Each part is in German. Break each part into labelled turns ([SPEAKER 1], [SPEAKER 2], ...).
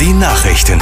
[SPEAKER 1] die Nachrichten.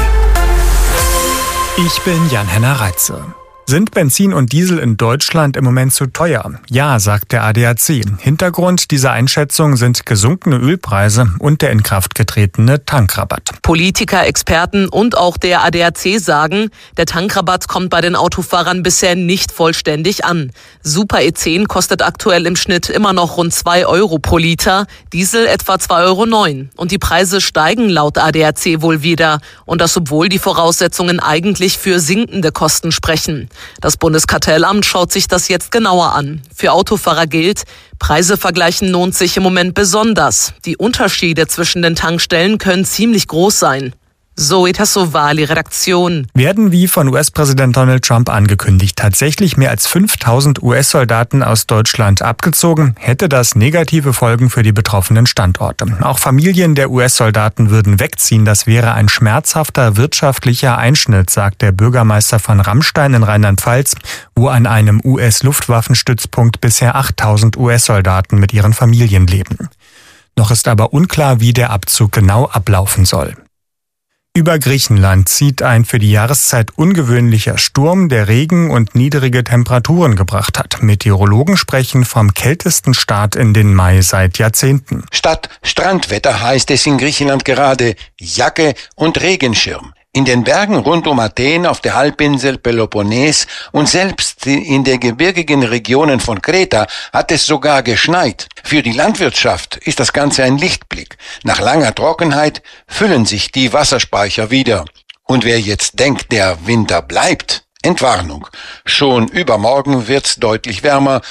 [SPEAKER 2] Ich bin Jan-Henner Reitze. Sind Benzin und Diesel in Deutschland im Moment zu teuer? Ja, sagt der ADAC. Hintergrund dieser Einschätzung sind gesunkene Ölpreise und der in Kraft getretene Tankrabatt.
[SPEAKER 3] Politiker, Experten und auch der ADAC sagen, der Tankrabatt kommt bei den Autofahrern bisher nicht vollständig an. Super E10 kostet aktuell im Schnitt immer noch rund 2 Euro pro Liter, Diesel etwa 2,09 Euro. Und die Preise steigen laut ADAC wohl wieder. Und das, obwohl die Voraussetzungen eigentlich für sinkende Kosten sprechen. Das Bundeskartellamt schaut sich das jetzt genauer an. Für Autofahrer gilt, Preise vergleichen lohnt sich im Moment besonders. Die Unterschiede zwischen den Tankstellen können ziemlich groß sein. Zoe Tassovali, Redaktion.
[SPEAKER 2] Werden wie von US-Präsident Donald Trump angekündigt tatsächlich mehr als 5000 US-Soldaten aus Deutschland abgezogen, hätte das negative Folgen für die betroffenen Standorte. Auch Familien der US-Soldaten würden wegziehen. Das wäre ein schmerzhafter wirtschaftlicher Einschnitt, sagt der Bürgermeister von Ramstein in Rheinland-Pfalz, wo an einem US-Luftwaffenstützpunkt bisher 8000 US-Soldaten mit ihren Familien leben. Noch ist aber unklar, wie der Abzug genau ablaufen soll. Über Griechenland zieht ein für die Jahreszeit ungewöhnlicher Sturm, der Regen und niedrige Temperaturen gebracht hat. Meteorologen sprechen vom kältesten Start in den Mai seit Jahrzehnten.
[SPEAKER 4] Statt Strandwetter heißt es in Griechenland gerade Jacke und Regenschirm. In den Bergen rund um Athen, auf der Halbinsel Peloponnes und selbst in den gebirgigen Regionen von Kreta hat es sogar geschneit. Für die Landwirtschaft ist das Ganze ein Lichtblick. Nach langer Trockenheit füllen sich die Wasserspeicher wieder. Und wer jetzt denkt, der Winter bleibt, Entwarnung. Schon übermorgen wird's deutlich wärmer,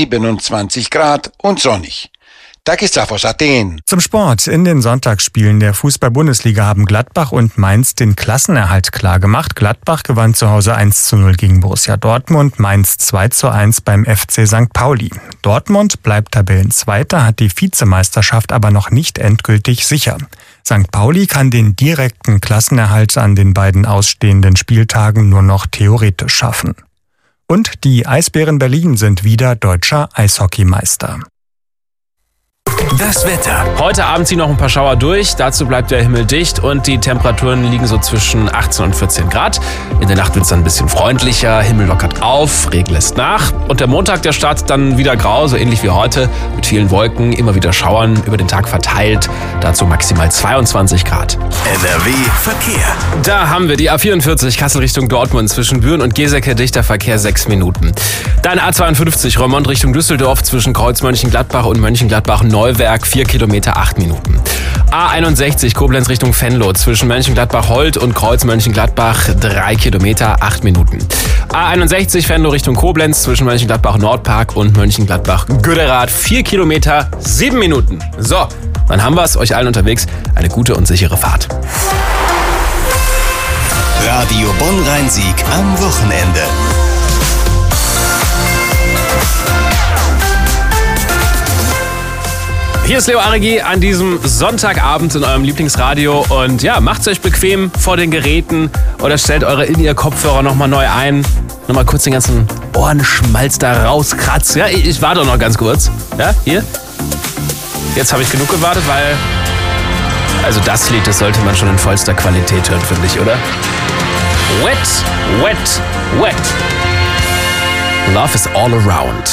[SPEAKER 4] 27 Grad und sonnig. Takis Zaphos, Athen.
[SPEAKER 2] Zum Sport. In den Sonntagsspielen der Fußball-Bundesliga haben Gladbach und Mainz den Klassenerhalt klargemacht. Gladbach gewann zu Hause 1:0 gegen Borussia Dortmund, Mainz 2:1 beim FC St. Pauli. Dortmund bleibt Tabellenzweiter, hat die Vizemeisterschaft aber noch nicht endgültig sicher. St. Pauli kann den direkten Klassenerhalt an den beiden ausstehenden Spieltagen nur noch theoretisch schaffen. Und die Eisbären Berlin sind wieder deutscher Eishockeymeister.
[SPEAKER 1] Das Wetter.
[SPEAKER 5] Heute Abend ziehen noch ein paar Schauer durch. Dazu bleibt der Himmel dicht und die Temperaturen liegen so zwischen 18 und 14 Grad. In der Nacht wird es dann ein bisschen freundlicher. Himmel lockert auf, Regen lässt nach. Und der Montag, der startet dann wieder grau, so ähnlich wie heute. Mit vielen Wolken, immer wieder Schauern über den Tag verteilt. Dazu maximal 22 Grad.
[SPEAKER 1] NRW Verkehr.
[SPEAKER 5] Da haben wir die A44 Kassel Richtung Dortmund zwischen Büren und Geseke, dichter Verkehr 6 Minuten. Dann A52 Roermond Richtung Düsseldorf zwischen Kreuz Mönchengladbach und Mönchengladbach-Neuwerk 4 Kilometer 8 Minuten. A61 Koblenz Richtung Venlo zwischen Mönchengladbach-Holt und Kreuz Mönchengladbach 3 Kilometer 8 Minuten. A61 Venlo Richtung Koblenz zwischen Mönchengladbach-Nordpark und Mönchengladbach-Göderath 4 Kilometer 7 Minuten. So, dann haben wir es. Euch allen unterwegs eine gute und sichere Fahrt.
[SPEAKER 1] Radio Bonn-Rhein-Sieg am Wochenende.
[SPEAKER 5] Hier ist Leo Aregi an diesem Sonntagabend in eurem Lieblingsradio und ja, macht's euch bequem vor den Geräten oder stellt eure In-Ear-Kopfhörer nochmal neu ein. Nochmal kurz den ganzen Ohrenschmalz da rauskratzen. Ja, ich warte doch noch ganz kurz. Ja, hier. Jetzt habe ich genug gewartet, weil also das Lied, das sollte man schon in vollster Qualität hören, finde ich, oder? Wet, wet, wet. Love is all around.